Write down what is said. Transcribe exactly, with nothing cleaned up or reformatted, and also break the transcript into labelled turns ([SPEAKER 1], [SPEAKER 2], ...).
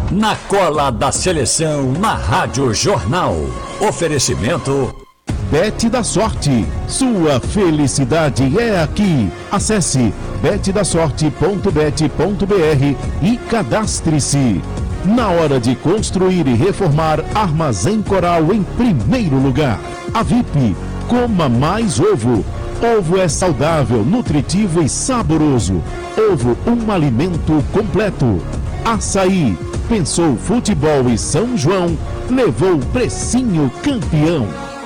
[SPEAKER 1] Na cola da seleção, na Rádio Jornal. Oferecimento
[SPEAKER 2] Bet da Sorte. Sua felicidade é aqui. Acesse bet da sorte ponto bet ponto br e cadastre-se. Na hora de construir e reformar, Armazém Coral em primeiro lugar. A V I P, coma mais ovo. Ovo é saudável, nutritivo e saboroso. Ovo, um alimento completo. Açaí, pensou futebol e São João, levou precinho campeão.